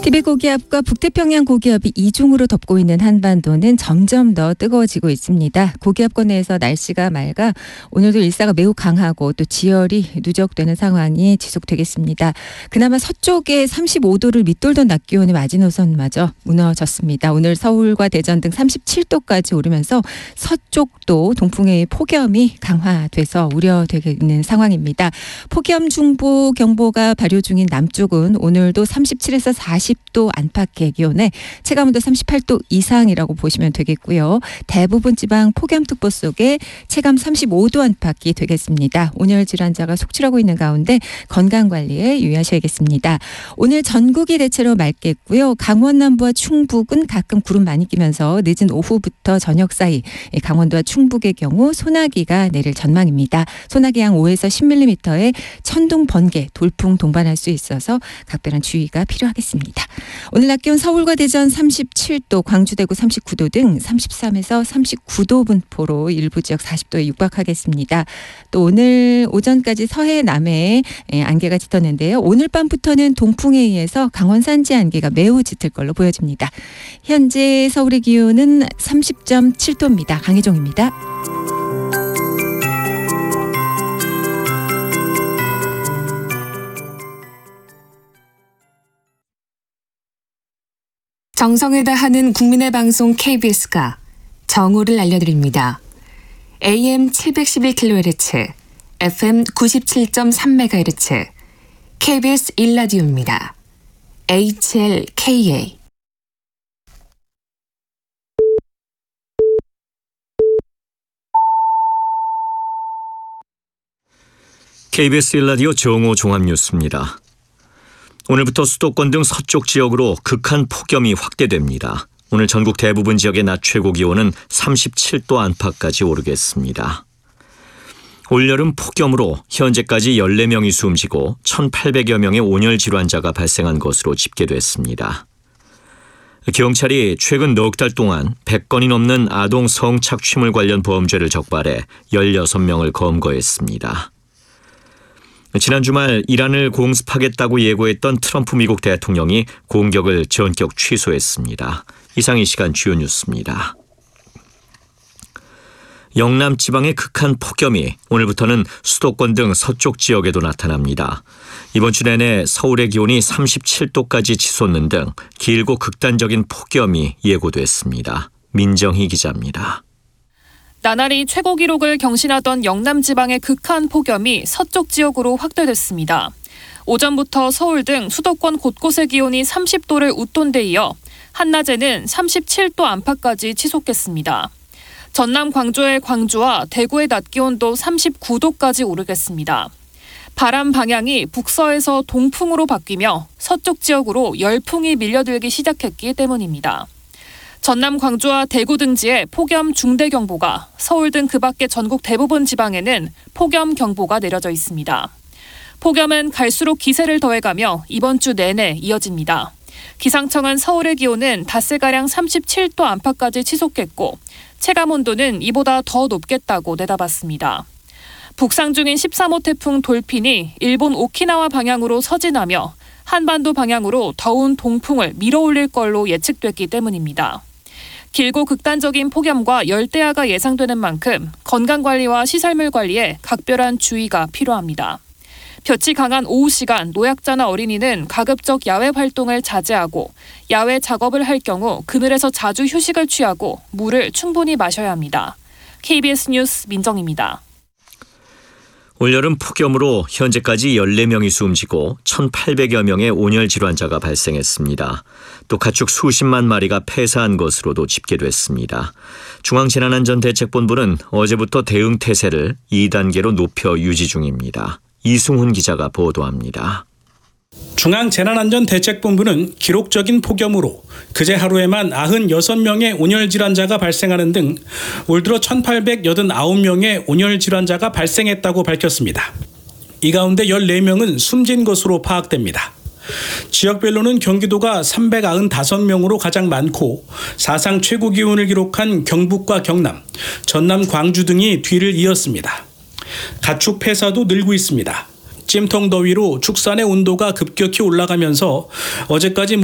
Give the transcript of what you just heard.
티베트 고기압과 북태평양 고기압이 이중으로 덮고 있는 한반도는 점점 더 뜨거워지고 있습니다. 고기압권 내에서 날씨가 맑아 오늘도 일사가 매우 강하고 또 지열이 누적되는 상황이 지속되겠습니다. 그나마 서쪽에 35도를 밑돌던 낮 기온의 마지노선마저 무너졌습니다. 오늘 서울과 대전 등 37도까지 오르면서 서쪽도 동풍의 폭염이 강화돼서 우려되고 있는 상황입니다. 폭염중보 경보가 발효 중인 남쪽은 오늘도 37에서 40도 안팎의 기온에 체감온도 38도 이상이라고 보시면 되겠고요. 대부분 지방 폭염특보 속에 체감 35도 안팎이 되겠습니다. 온열 질환자가 속출하고 있는 가운데 건강관리에 유의하셔야겠습니다. 오늘 전국이 대체로 맑겠고요. 강원 남부와 충북은 가끔 구름 많이 끼면서 늦은 오후부터 저녁 사이 강원도와 충북의 경우 소나기가 내릴 전망입니다. 소나기 양 5에서 10mm의 천둥, 번개, 돌풍 동반할 수 있어서 각별한 주의가 필요하겠습니다. 오늘 낮 기온 서울과 대전 37도, 광주, 대구 39도 등 33에서 39도 분포로 일부 지역 40도에 육박하겠습니다. 또 오늘 오전까지 서해 남해에 안개가 짙었는데요. 오늘 밤부터는 동풍에 의해서 강원 산지 안개가 매우 짙을 걸로 보여집니다. 현재 서울의 기온은 30.7도입니다. 강혜종입니다. 정성을 다하는 국민의 방송 KBS가 정오를 알려드립니다. AM 711kHz, FM 97.3MHz, KBS 1라디오입니다. HLKA. KBS 1라디오 정오 종합뉴스입니다. 오늘부터 수도권 등 서쪽 지역으로 극한 폭염이 확대됩니다. 오늘 전국 대부분 지역의 낮 최고 기온은 37도 안팎까지 오르겠습니다. 올여름 폭염으로 현재까지 14명이 숨지고 1,800여 명의 온열 질환자가 발생한 것으로 집계됐습니다. 경찰이 최근 넉 달 동안 100건이 넘는 아동 성착취물 관련 범죄를 적발해 16명을 검거했습니다. 지난 주말 이란을 공습하겠다고 예고했던 트럼프 미국 대통령이 공격을 전격 취소했습니다. 이상 이 시간 주요 뉴스입니다. 영남 지방의 극한 폭염이 오늘부터는 수도권 등 서쪽 지역에도 나타납니다. 이번 주 내내 서울의 기온이 37도까지 치솟는 등 길고 극단적인 폭염이 예고됐습니다. 민정희 기자입니다. 나날이 최고 기록을 경신하던 영남 지방의 극한 폭염이 서쪽 지역으로 확대됐습니다. 오전부터 서울 등 수도권 곳곳의 기온이 30도를 웃돈 데 이어 한낮에는 37도 안팎까지 치솟겠습니다. 전남 광주의 광주와 대구의 낮 기온도 39도까지 오르겠습니다. 바람 방향이 북서에서 동풍으로 바뀌며 서쪽 지역으로 열풍이 밀려들기 시작했기 때문입니다. 전남 광주와 대구 등지에 폭염 중대경보가, 서울 등 그 밖의 전국 대부분 지방에는 폭염경보가 내려져 있습니다. 폭염은 갈수록 기세를 더해가며 이번 주 내내 이어집니다. 기상청은 서울의 기온은 닷새가량 37도 안팎까지 치솟겠고 체감온도는 이보다 더 높겠다고 내다봤습니다. 북상 중인 13호 태풍 돌핀이 일본 오키나와 방향으로 서진하며 한반도 방향으로 더운 동풍을 밀어올릴 걸로 예측됐기 때문입니다. 길고 극단적인 폭염과 열대야가 예상되는 만큼 건강관리와 시설물 관리에 각별한 주의가 필요합니다. 볕이 강한 오후 시간 노약자나 어린이는 가급적 야외 활동을 자제하고 야외 작업을 할 경우 그늘에서 자주 휴식을 취하고 물을 충분히 마셔야 합니다. KBS 뉴스 민정입니다. 올여름 폭염으로 현재까지 14명이 숨지고 1,800여 명의 온열 질환자가 발생했습니다. 또 가축 수십만 마리가 폐사한 것으로도 집계됐습니다. 중앙재난안전대책본부는 어제부터 대응 태세를 2단계로 높여 유지 중입니다. 이승훈 기자가 보도합니다. 중앙재난안전대책본부는 기록적인 폭염으로 그제 하루에만 96명의 온열 질환자가 발생하는 등 올 들어 1,889명의 온열 질환자가 발생했다고 밝혔습니다. 이 가운데 14명은 숨진 것으로 파악됩니다. 지역별로는 경기도가 395명으로 가장 많고 사상 최고 기온을 기록한 경북과 경남, 전남, 광주 등이 뒤를 이었습니다. 가축 폐사도 늘고 있습니다. 찜통 더위로 축산의 온도가 급격히 올라가면서 어제까지